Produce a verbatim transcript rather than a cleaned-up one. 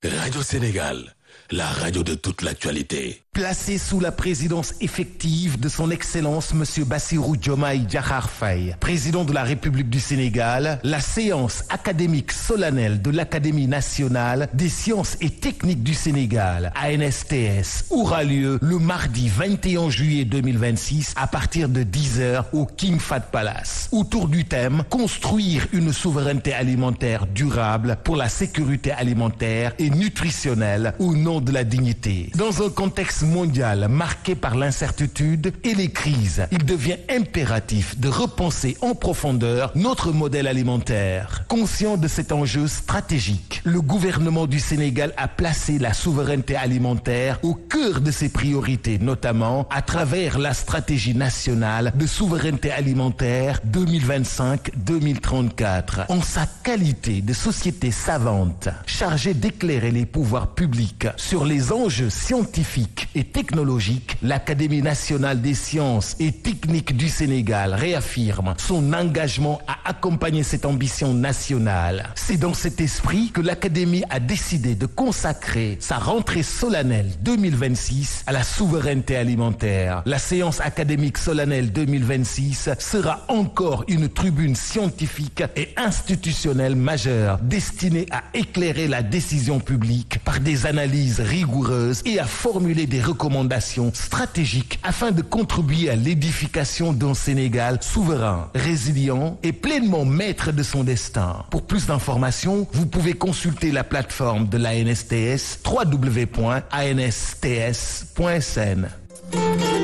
Radio Sénégal, la radio de toute l'actualité. Placé sous la présidence effective de son Excellence Monsieur Bassirou Diomaye Diakhar Faye, président de la République du Sénégal, la séance académique solennelle de l'Académie nationale des sciences et techniques du Sénégal, A N S T S, aura lieu le mardi vingt et un juillet deux mille vingt-six à partir de dix heures au King Fahd Palace. Autour du thème « Construire une souveraineté alimentaire durable pour la sécurité alimentaire et nutritionnelle au nom de la dignité ». Dans un contexte mondial marqué par l'incertitude et les crises, il devient impératif de repenser en profondeur notre modèle alimentaire. Conscient de cet enjeu stratégique, le gouvernement du Sénégal a placé la souveraineté alimentaire au cœur de ses priorités, notamment à travers la stratégie nationale de souveraineté alimentaire deux mille vingt-cinq deux mille trente-quatre. En sa qualité de société savante, chargée d'éclairer les pouvoirs publics sur les enjeux scientifiques et technologique, l'Académie nationale des sciences et techniques du Sénégal réaffirme son engagement à accompagner cette ambition nationale. C'est dans cet esprit que l'Académie a décidé de consacrer sa rentrée solennelle deux mille vingt-six à la souveraineté alimentaire. La séance académique solennelle deux mille vingt-six sera encore une tribune scientifique et institutionnelle majeure destinée à éclairer la décision publique par des analyses rigoureuses et à formuler des recommandations stratégiques afin de contribuer à l'édification d'un Sénégal souverain, résilient et pleinement maître de son destin. Pour plus d'informations, vous pouvez consulter la plateforme de l'A N S T S w w w point a n s t s point s n.